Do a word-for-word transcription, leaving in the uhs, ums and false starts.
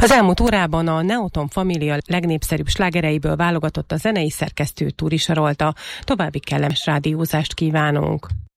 Az elmúlt órában a Neoton Família legnépszerűbb slágereiből válogatott a zenei szerkesztő Túri Sarolta. További kellemes rádiózást kívánunk!